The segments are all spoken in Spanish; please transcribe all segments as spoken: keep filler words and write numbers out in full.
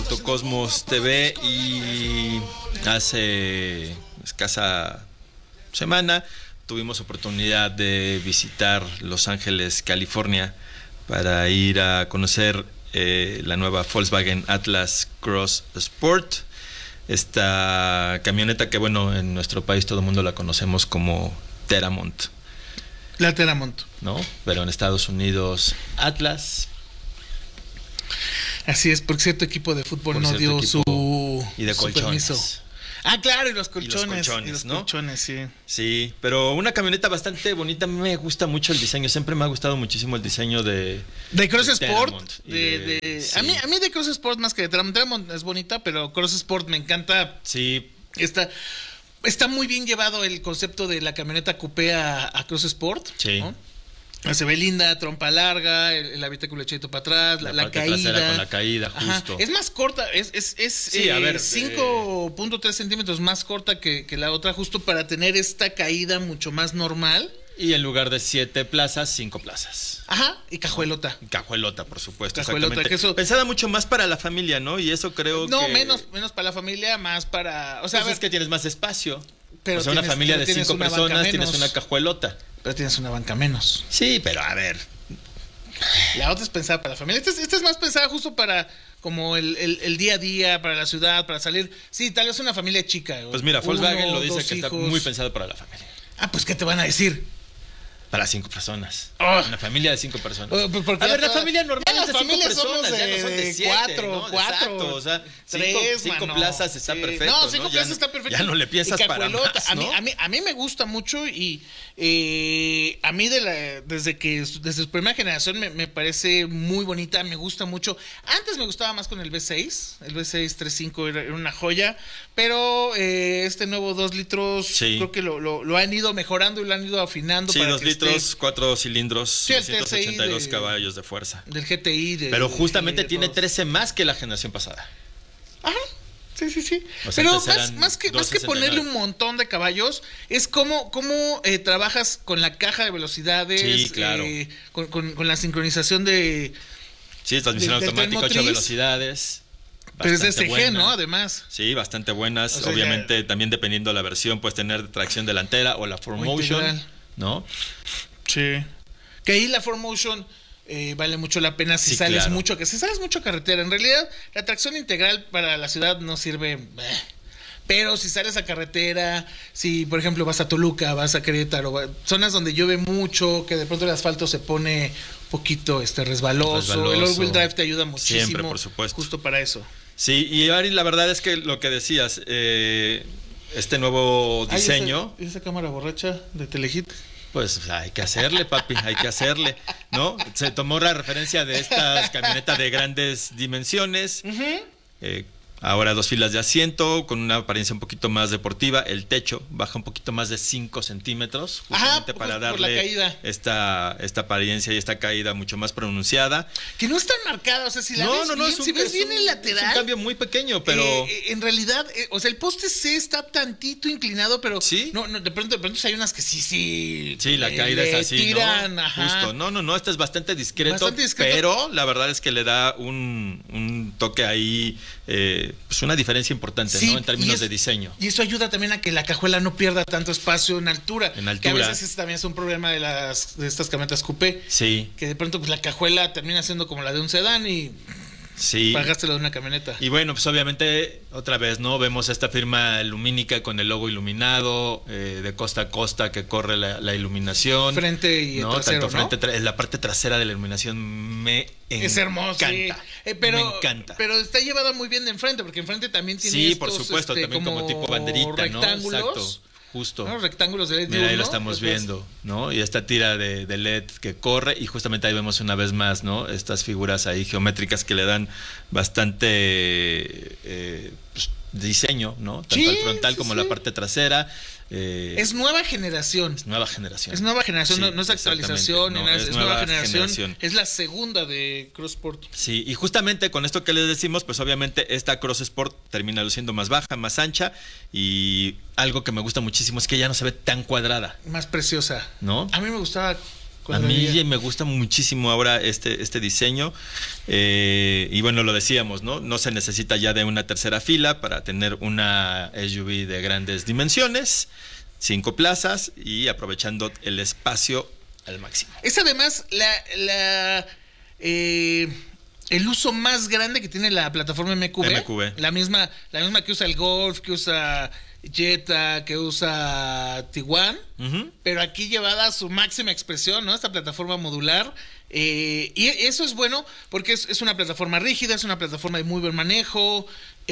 Autocosmos T V y hace escasa semana tuvimos oportunidad de visitar Los Ángeles, California, para ir a conocer eh, la nueva Volkswagen Atlas Cross Sport. Esta camioneta que, bueno, en nuestro país todo el mundo la conocemos como Teramont. La Teramont. ¿No? Pero en Estados Unidos, Atlas. Así es, porque cierto equipo de fútbol Por no dio equipo, su, y de su colchones. permiso. Ah, claro, y los colchones. Y los colchones, y los ¿no? colchones, sí. Sí, pero una camioneta bastante bonita. A mí me gusta mucho el diseño. Siempre me ha gustado muchísimo el diseño de... De Cross de Sport. Teramont y De, de- de- sí. a, mí, a mí de Cross Sport más que de Teramont. Teramont es bonita, pero Cross Sport me encanta. Sí, Está, está muy bien llevado el concepto de la camioneta coupé a, a Cross Sport. Sí. ¿no? Se ve linda, trompa larga, el, el habitáculo echadito para atrás, la, la, la parte caída. trasera con la caída, Ajá. justo. Es más corta, es, es, es Sí, a ver, cinco punto tres centímetros más corta que, que la otra, justo para tener esta caída mucho más normal. Y en lugar de siete plazas, cinco plazas. Ajá, y cajuelota. Cajuelota, por supuesto. Cajuelota, exactamente. que eso- Pensada mucho más para la familia, ¿no? Y eso creo No, que... menos, menos para la familia, más para. O sea, Pues a ver, es que tienes más espacio. pero o sea, una tienes- familia pero de tienes cinco una banca personas, tienes menos. una cajuelota. pero tienes una banca menos. Sí, pero a ver. La otra es pensada para la familia. Esta es, esta es más pensada justo para como el, el, el día a día, para la ciudad, para salir. Sí, tal vez una familia chica. Pues mira, Volkswagen uno, lo dice dos que está hijos. muy pensado para la familia. Ah, pues ¿qué te van a decir? Para cinco personas. Oh. Una familia de cinco personas. Oh, pues porque a ya ver, la toda- familia normal ya es las de cinco familias somos personas, ya no de- son de de siete, cuatro, ¿no? cuatro, Exacto, o sea, tres, cinco, cinco mano. plazas está Sí. perfecto. No, cinco ¿no? plazas Ya está no- perfecto. Ya no le piensas Y para cajuelota. más, a, mí, ¿no? a, mí, a mí me gusta mucho y eh, a mí de la, desde que desde su primera generación me, me parece muy bonita, me gusta mucho. Antes me gustaba más con el V seis, el V seis tres punto cinco era, era una joya, pero eh, este nuevo dos litros Sí. creo que lo, lo, lo han ido mejorando y lo han ido afinando. Sí, para dos que esté litros, cuatro cilindros, Sí, el doscientos ochenta y dos T S I de- caballos de fuerza. del G T I. De, Pero justamente de tiene todos. trece más que la generación pasada. Ajá. Sí, sí, sí. O sea, Pero antes más, eran más que, más que doscientos sesenta y ponerle nueve. un montón de caballos, es cómo, cómo eh, trabajas con la caja de velocidades, Sí, claro. eh, con, con, con la sincronización de... Sí, transmisión del- del tren automática, ocho motriz. velocidades. Pero es de bastante S G, buena. ¿no? Además. Sí, bastante buenas. O sea, Obviamente, también dependiendo de la versión, puedes tener tracción delantera o la O 4Motion, integral. ¿no? Sí. Que ahí la cuatro motion eh, vale mucho la pena si Sí, sales claro. mucho, que si sales mucho a carretera. En realidad, la tracción integral para la ciudad no sirve. eh. Pero si sales a carretera, si por ejemplo vas a Toluca, vas a Querétaro, va- zonas donde llueve mucho, que de pronto el asfalto se pone un poquito este, resbaloso, Resbaloso. el all-wheel drive te ayuda muchísimo. Siempre, por supuesto. Justo para eso. Sí, y Ari, la verdad es que lo que decías, eh, este nuevo Ay, diseño, esa, esa cámara borracha de Telehit. pues hay que hacerle, papi, hay que hacerle, ¿no? Se tomó la referencia de estas camionetas de grandes dimensiones, eh, ahora dos filas de asiento, con una apariencia un poquito más deportiva, el techo baja un poquito más de cinco centímetros, justamente Ajá, para justo por la darle caída. esta, esta apariencia y esta caída mucho más pronunciada. Que no es tan marcada, o sea, si la No, ves no, no, bien, es un, si ves es bien un- el lateral. es un cambio muy pequeño, pero... eh, en realidad, eh, o sea, el poste C está tantito inclinado, pero Sí. no, no, de pronto, de pronto hay unas que sí, sí. Sí, la eh, caída le es así, tiran, ¿no? ajá. Justo. No, no, no, este es bastante discreto, Bastante discreto. pero la verdad es que le da un, un toque ahí, eh, pues una diferencia importante, Sí, ¿no? En términos y es- de diseño. Y eso ayuda también a que la cajuela no pierda tanto espacio en altura. En Que a altura. veces ese también es un problema de las de estas camionetas coupé. Sí, Que de pronto pues la cajuela termina siendo como la de un sedán y sí. pagaste la de una camioneta. Y bueno, pues obviamente, otra vez, ¿no? Vemos esta firma lumínica con el logo iluminado, eh, de costa a costa que corre la, la iluminación. Frente y el ¿no? trasero, Tanto frente, ¿no? tra- la parte trasera de la iluminación me encanta. Es hermoso, sí. Eh, pero, me encanta. pero está llevada muy bien de enfrente, porque enfrente también tiene Sí, estos, por supuesto, este, también como, tipo banderita, ¿no? rectángulos, Exacto, justo. ¿no? Rectángulos de L E D. Mira, ahí lo ¿no? estamos Después- viendo, ¿no? Y esta tira de, de L E D que corre, y justamente ahí vemos una vez más, ¿no? Estas figuras ahí geométricas que le dan bastante eh, pues, diseño, ¿no? Tanto Sí, al frontal sí, como sí. la parte trasera. eh, Es nueva generación. es nueva generación. Es nueva generación, Sí, no, no es actualización, ni exactamente. nada, No, es, nueva, generación. Es la segunda de Crossport. Sí, y justamente con esto que les decimos, pues obviamente esta Cross Sport termina luciendo más baja, más ancha, y algo que me gusta muchísimo es que ya no se ve tan cuadrada, Más preciosa. ¿no? A mí me gustaba A mí me gusta muchísimo ahora este, este diseño eh, y bueno, lo decíamos, ¿no? No se necesita ya de una tercera fila para tener una S U V de grandes dimensiones, cinco plazas y aprovechando el espacio al máximo. Es además la, la eh, el uso más grande que tiene la plataforma M Q B. M Q B. La misma, la misma que usa el Golf, que usa Jetta, que usa Tiguan, uh-huh. pero aquí llevada a su máxima expresión, ¿no? Esta plataforma modular. Eh, y eso es bueno porque es, es una plataforma rígida, es una plataforma de muy buen manejo,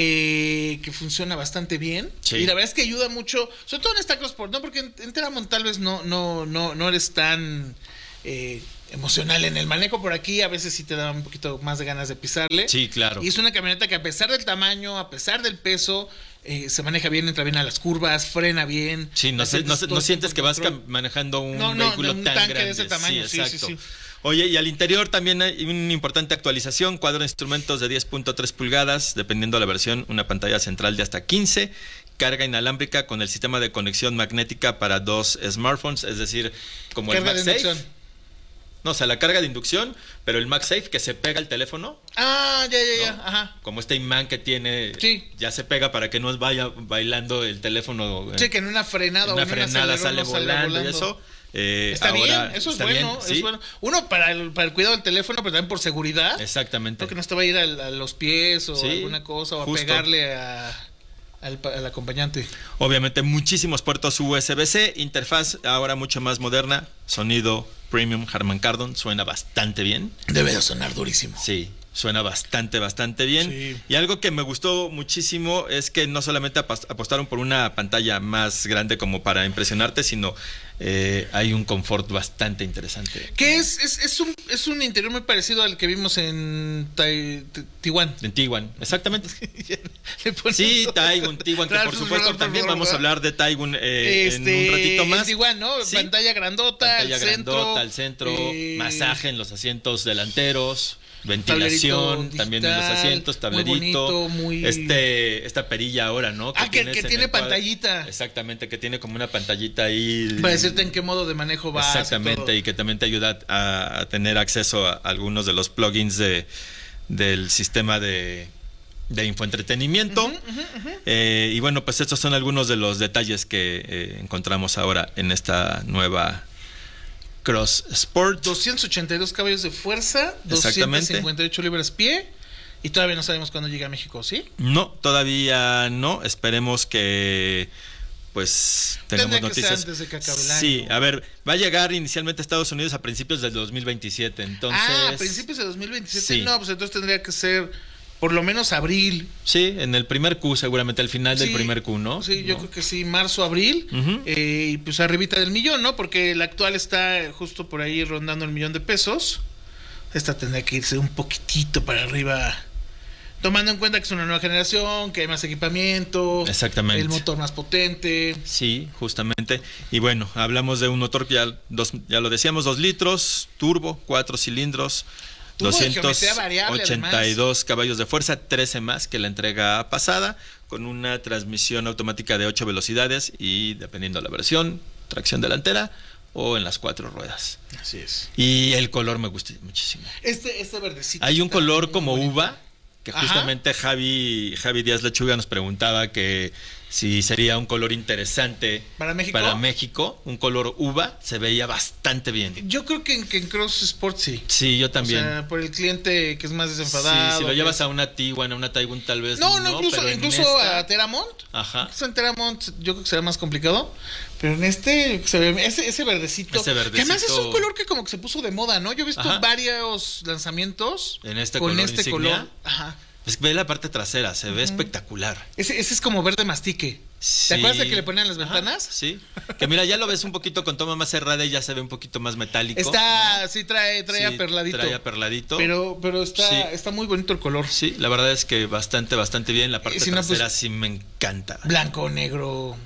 eh, que funciona bastante bien. Sí. Y la verdad es que ayuda mucho, sobre todo en esta CrossSport, ¿no? Porque en, en Teramont tal vez no, no, no, no eres tan eh, emocional en el manejo. Por aquí a veces sí te da un poquito más de ganas de pisarle. Sí, claro. Y es una camioneta que a pesar del tamaño, a pesar del peso, Eh, se maneja bien, entra bien a las curvas, frena bien. Sí, no, se, no, se, no sientes que vas manejando un no, no, vehículo un tan tanque grande. De ese tamaño, sí, exacto. Sí, sí, sí. Oye, y al interior también hay una importante actualización, cuadro de instrumentos de diez punto tres pulgadas, dependiendo de la versión, una pantalla central de hasta quince, carga inalámbrica con el sistema de conexión magnética para dos smartphones, es decir, como carga el MagSafe. No, o sea, la carga de inducción, pero el MagSafe que se pega al teléfono. Ah, ya, ya, ya, ¿no? Ajá. Como este imán que tiene, sí. ya se pega para que no vaya bailando el teléfono. Sí, que en una frenada en una o en frenada una sale, no volando, sale volando y eso. Eh, está ahora, bien, eso es está bueno, bien, es ¿sí? bueno. Uno para el, para el cuidado del teléfono, pero también por seguridad. Exactamente. Porque no te va a ir a, a los pies o sí, alguna cosa o justo. a pegarle a... Al, al acompañante. Obviamente muchísimos puertos U S B C, interfaz ahora mucho más moderna, sonido premium Harman Kardon, suena bastante bien. Debe de sonar durísimo. Sí, suena bastante, bastante bien. Sí. Y algo que me gustó muchísimo es que no solamente apostaron por una pantalla más grande como para impresionarte, sino eh, hay un confort bastante interesante. Que es, es, es, un, es un interior muy parecido al que vimos en Tiguan. En Tiguan, exactamente. Sí, Taigun, Tiguan, que por supuesto también vamos a hablar de Taigun eh, este, en un ratito más. Tiguan, ¿no? Sí. Pantalla grandota, Pantalla al grandota, centro, al centro, eh... masaje en los asientos delanteros. Ventilación digital, también en los asientos, tablerito, muy bonito, muy... este esta perilla ahora, ¿no? Que ah, que, que tiene pantallita. Exactamente, que tiene como una pantallita ahí. Para decirte en qué modo de manejo vas. Exactamente, y, y que también te ayuda a, a tener acceso a algunos de los plugins de, del sistema de, de infoentretenimiento. Uh-huh, uh-huh, uh-huh. Eh, y bueno, pues estos son algunos de los detalles que eh, encontramos ahora en esta nueva Cross Sport. doscientos ochenta y dos caballos de fuerza, doscientos cincuenta y ocho libras pie. Y todavía no sabemos cuándo llega a México, ¿sí? No, todavía no. Esperemos que pues tengamos Tendría noticias. Que ser antes de que acabe el año. Sí, a ver, va a llegar inicialmente a Estados Unidos a principios del dos mil veintisiete. Entonces. Ah, a principios de dos mil veintisiete. Sí. No, pues entonces tendría que ser por lo menos abril. Sí, en el primer Q, seguramente al final sí, del primer Q, ¿no? Sí, yo ¿no? creo que sí, marzo, abril. Uh-huh. eh, y pues arribita del millón, ¿no? Porque el actual está justo por ahí rondando el millón de pesos. Esta tendría que irse un poquitito para arriba, tomando en cuenta que es una nueva generación, que hay más equipamiento. Exactamente. El motor más potente. Sí, justamente. Y bueno, hablamos de un motor que ya, dos, ya lo decíamos, dos litros, turbo, cuatro cilindros. doscientos ochenta y dos caballos de fuerza, trece más que la entrega pasada, con una transmisión automática de ocho velocidades y, dependiendo de la versión, tracción delantera o en las cuatro ruedas. Así es. Y el color me gusta muchísimo. Este, este verdecito. Hay un color como bonito. Uva, que Ajá. justamente Javi, Javi Díaz Lechuga nos preguntaba que si sería un color interesante para México, para México, un color uva, se veía bastante bien. Yo creo que en, que en Cross Sport sí. Sí, yo también. O sea, por el cliente que es más desenfadado. Sí, si lo que... llevas a una Tiguan, a una Taigun tal vez no. No, no, incluso, pero incluso esta... a Teramont. Ajá. Incluso en Teramont yo creo que será más complicado. Pero en este, se ve, ese, ese verdecito. Ese verdecito. Que además es un color que como que se puso de moda, ¿no? Yo he visto Ajá. varios lanzamientos en este con color este insignia. color. Ajá. Es, ve la parte trasera, se ve uh-huh. espectacular. Ese, ese es como verde mastique. Sí. ¿Te acuerdas de que le ponían las ventanas? Ajá, sí. Que mira, ya lo ves un poquito con toma más cerrada y ya se ve un poquito más metálico. Está, ¿no? sí, trae, trae sí, aperladito. Trae aperladito. Pero, pero está, sí. está muy bonito el color. Sí, la verdad es que bastante, bastante bien. La parte si trasera no, pues, sí me encanta. Blanco, negro.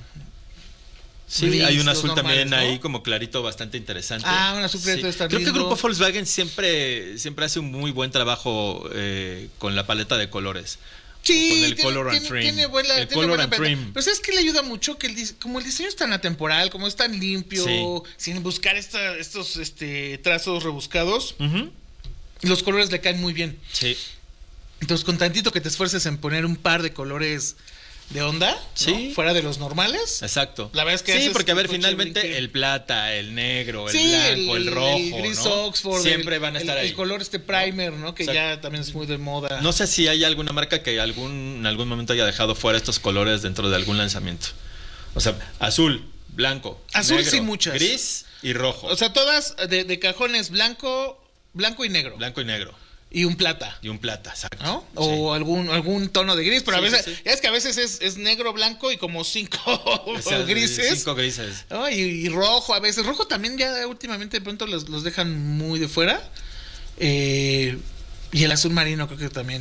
Sí, gris, hay un azul normales, también ¿no? ahí como clarito bastante interesante. Ah, un azul clarito sí. está Creo lindo. que el grupo Volkswagen siempre, siempre hace un muy buen trabajo eh, con la paleta de colores. Sí, con el tiene, color and tiene, trim. tiene buena, el tiene color buena and pinta. trim. Pero ¿sabes qué le ayuda mucho? Que el, dis- como el diseño es tan atemporal, como es tan limpio, Sí. sin buscar esta, estos este, trazos rebuscados, Ujú. los colores le caen muy bien. Sí. Entonces, con tantito que te esfuerces en poner un par de colores de onda, ¿no? Sí. Fuera de los normales. Exacto. La verdad es que sí, haces porque a que ver, el coche finalmente brinque. el plata, el negro, el Sí, blanco, el, rojo, el gris ¿no? Oxford, siempre el- van a estar el, ahí. el color este primer, ¿no? Que Exacto. ya también es muy de moda. No sé si hay alguna marca que algún, en algún momento haya dejado fuera estos colores dentro de algún lanzamiento. O sea, azul, blanco, Azul negro, sí, muchas. gris y rojo. O sea, todas de, de cajones blanco, blanco y negro. Blanco y negro. Y un plata. Y un plata, exacto. ¿No? Sí. O algún, algún tono de gris, pero Sí, a veces, sí, sí. ya es que a veces es, es negro, blanco y como cinco O sea, grises. Cinco grises. ¿No? Y, y rojo a veces. Rojo también ya últimamente de pronto los, los dejan muy de fuera. Eh, y el azul marino creo que también.